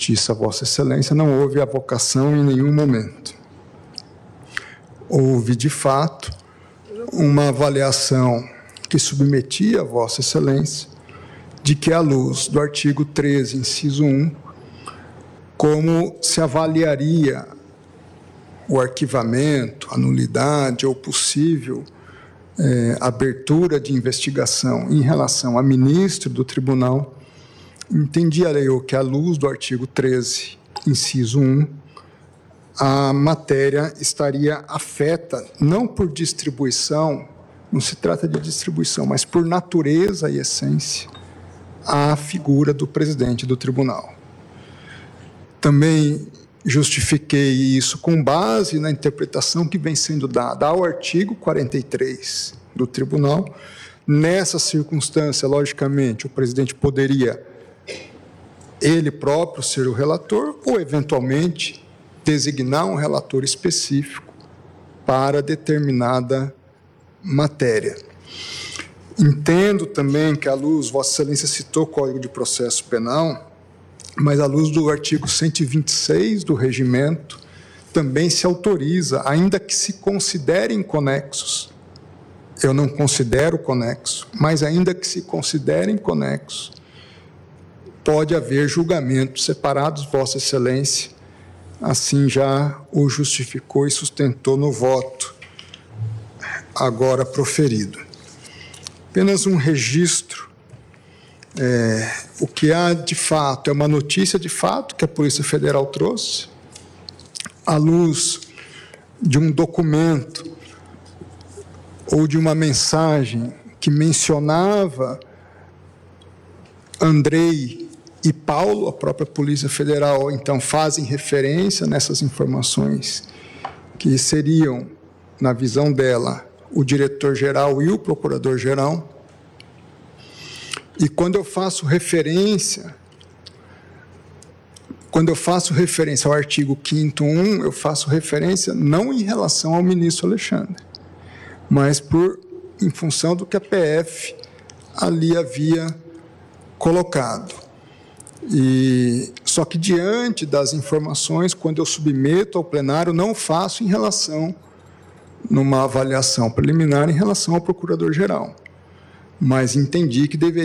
Justiça, Vossa Excelência, não houve avocação em nenhum momento. Houve, de fato, uma avaliação que submetia a Vossa Excelência de que, à luz do artigo 13, inciso 1, como se avaliaria o arquivamento, a nulidade ou possível abertura de investigação em relação a ministro do tribunal, entendia eu que, à luz do artigo 13, inciso 1, a matéria estaria afeta, não por distribuição, não se trata de distribuição, mas por natureza e essência, à figura do presidente do tribunal. Também justifiquei isso com base na interpretação que vem sendo dada ao artigo 43 do tribunal. Nessa circunstância, logicamente, o presidente poderia, ele próprio, ser o relator ou, eventualmente, designar um relator específico para determinada matéria. Entendo também que, à luz, Vossa Excelência citou o Código de Processo Penal, mas, à luz do artigo 126 do Regimento, também se autoriza, ainda que se considerem conexos, eu não considero conexo, mas ainda que se considerem conexos, pode haver julgamentos separados, Vossa Excelência, assim já o justificou e sustentou no voto agora proferido. Apenas um registro. O que há de fato é uma notícia de fato que a Polícia Federal trouxe, à luz de um documento ou de uma mensagem que mencionava Andrei e Paulo. A própria Polícia Federal, então, fazem referência nessas informações que seriam, na visão dela, o diretor-geral e o procurador-geral. E quando eu faço referência ao artigo 5º1, eu faço referência não em relação ao ministro Alexandre, mas em função do que a PF ali havia colocado. Só que, diante das informações, quando eu submeto ao plenário, não faço em relação, numa avaliação preliminar, em relação ao procurador-geral, mas entendi que deveria